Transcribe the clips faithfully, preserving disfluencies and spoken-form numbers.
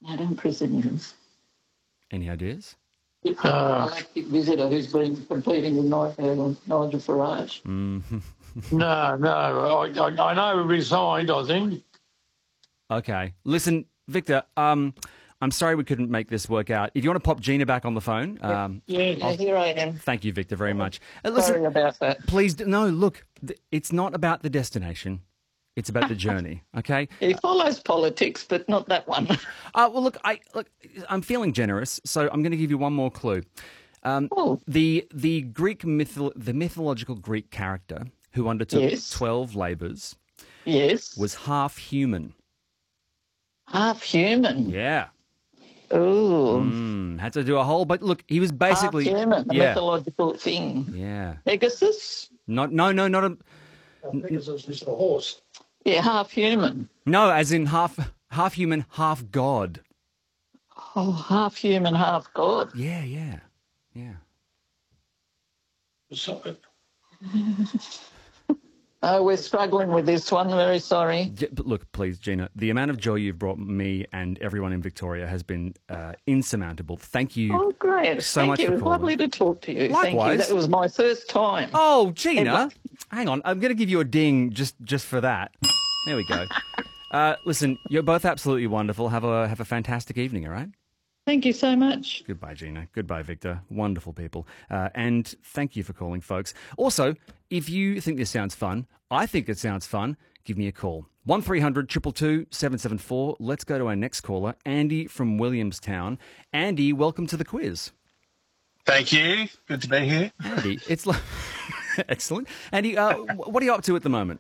Madam President. Any ideas? Uh, elected visitor who's been competing with Nigel, Nigel Farage. Mm. no, no. I, I, I know he resigned, I think. Okay. Listen, Victor, um, I'm sorry we couldn't make this work out. If you want to pop Gina back on the phone. Um, yeah, yeah here I am. Thank you, Victor, very much. Uh, listen, sorry about that. Please, do, no, look, th- it's not about the destination. It's about the journey, okay? He follows politics, but not that one. uh, well, look, I, look, I'm feeling generous, so I'm going to give you one more clue. Um, oh. The the Greek mytho- the mythological Greek character who undertook yes. twelve labours yes. was half human. Half human? Yeah. Oh. Mm, had to do a whole, but look, he was basically... Half human, a yeah. mythological thing. Yeah. Pegasus? Not, no, no, not a... Pegasus is a horse. Yeah, half human. No, as in half half human, half god. Oh, half human, half god. Yeah, yeah, yeah. So, oh, we're struggling with this one. Very sorry. Yeah, but look, please, Gina, the amount of joy you've brought me and everyone in Victoria has been uh, insurmountable. Thank you. Oh, great. So Thank much you. for It was calling. lovely to talk to you. Likewise. Thank you. That was my first time. Oh, Gina, Ever. hang on. I'm going to give you a ding just, just for that. There we go. Uh, listen, you're both absolutely wonderful. Have a have a fantastic evening, all right? Thank you so much. Goodbye, Gina. Goodbye, Victor. Wonderful people. Uh, and thank you for calling, folks. Also, if you think this sounds fun, I think it sounds fun, give me a call. one three hundred two two two seven seven four. Let's go to our next caller, Andy from Williamstown. Andy, welcome to the quiz. Thank you. Good to be here. Andy, it's like... Excellent. Andy, uh, what are you up to at the moment?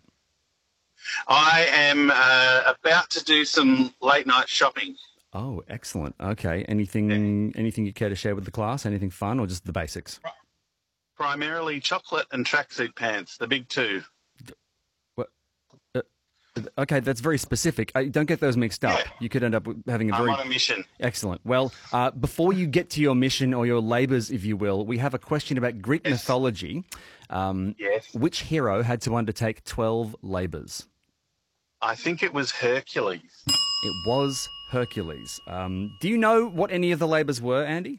I am uh, about to do some late night shopping. Oh, excellent. Okay. Anything yeah. anything you care to share with the class? Anything fun or just the basics? Primarily chocolate and tracksuit pants, the big two. What? Uh, okay, that's very specific. Uh, don't get those mixed up. Yeah. You could end up having a very... I'm on a mission. Excellent. Well, uh, before you get to your mission or your labours, if you will, we have a question about Greek yes. mythology. Um, yes. Which hero had to undertake twelve labours? I think it was Hercules. It was Hercules. Um, do you know what any of the labours were, Andy?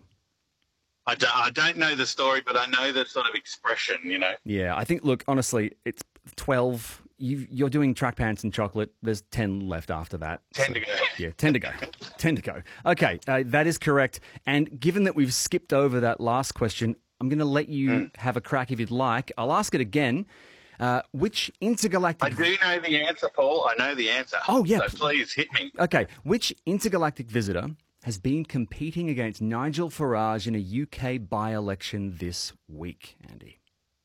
I don't, I don't know the story, but I know the sort of expression, you know. Yeah, I think, look, honestly, it's twelve. You, you're doing track pants and chocolate. There's ten left after that. ten so, to go. Yeah, ten to go. ten to go. Okay, uh, that is correct. And given that we've skipped over that last question, I'm going to let you mm. have a crack if you'd like. I'll ask it again. Uh, which intergalactic... I do know the answer, Paul. I know the answer. Oh, yeah. So please hit me. Okay. Which intergalactic visitor has been competing against Nigel Farage in a U K by-election this week, Andy?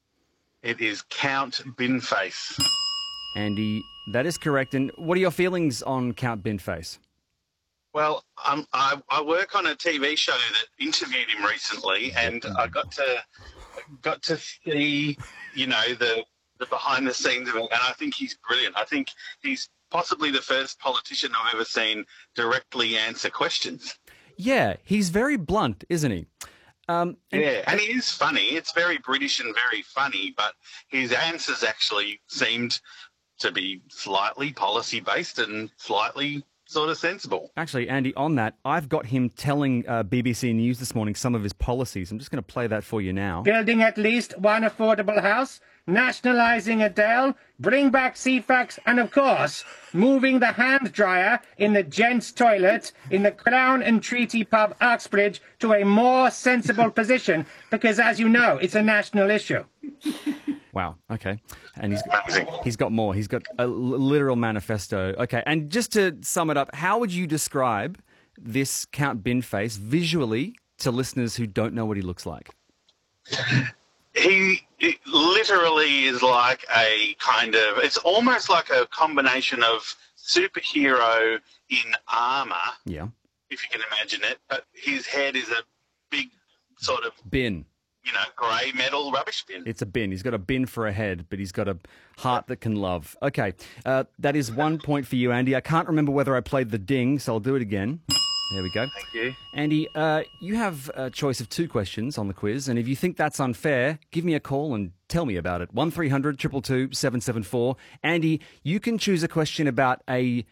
It is Count Binface. Andy, that is correct. And what are your feelings on Count Binface? Well, um, I, I work on a T V show that interviewed him recently, and I got to got to see, you know, the... the behind the scenes of it, and I think he's brilliant. I think he's possibly the first politician I've ever seen directly answer questions. Yeah, he's very blunt, isn't he? Um, and, yeah, and he is funny. It's very British and very funny, but his answers actually seemed to be slightly policy-based and slightly sort of sensible. Actually, Andy, on that, I've got him telling uh, B B C News this morning some of his policies. I'm just going to play that for you now. Building at least one affordable house, nationalising Adele, bring back C FAX, and of course, moving the hand dryer in the gents' toilet in the Crown and Treaty pub Uxbridge to a more sensible position, because as you know, it's a national issue. Wow. Okay. And he's he's got more. He's got a literal manifesto. Okay. And just to sum it up, how would you describe this Count Binface visually to listeners who don't know what he looks like? He it literally is like a kind of, it's almost like a combination of superhero in armour. Yeah. If you can imagine it. But his head is a big sort of bin. You know, grey metal rubbish bin. It's a bin. He's got a bin for a head, but he's got a heart that can love. Okay, uh, that is one point for you, Andy. I can't remember whether I played the ding, so I'll do it again. There we go. Thank you. Andy, uh, you have a choice of two questions on the quiz, and if you think that's unfair, give me a call and tell me about it. one three hundred two two two seven seven four. Andy, you can choose a question about a